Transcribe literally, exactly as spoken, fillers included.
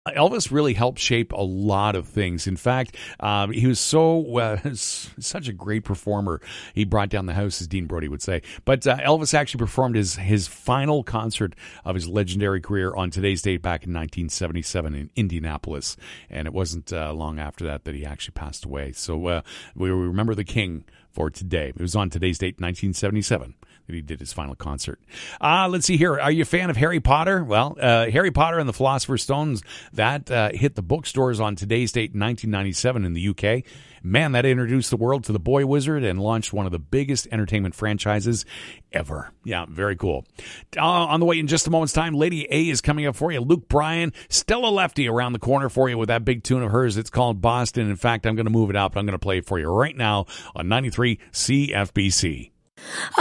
Elvis really helped shape a lot of things. In fact, um, he was so uh, such a great performer. He brought down the house, as Dean Brody would say. But uh, Elvis actually performed his his final concert of his legendary career on today's date back in nineteen seventy-seven in Indianapolis, and it wasn't uh, long after that that he actually passed away. So uh, we remember the King for today. It was on today's date, nineteen seventy-seven. That he did his final concert. Uh, let's see here. Are you a fan of Harry Potter? Well, uh, Harry Potter and the Philosopher's Stones, that uh, hit the bookstores on today's date, nineteen ninety-seven in the U K. Man, that introduced the world to the Boy Wizard and launched one of the biggest entertainment franchises ever. Yeah, very cool. Uh, on the way in just a moment's time, Lady A is coming up for you. Luke Bryan, Stella Lefty around the corner for you with that big tune of hers. It's called Boston. In fact, I'm going to move it up. I'm going to play it for you right now on ninety-three C F B C.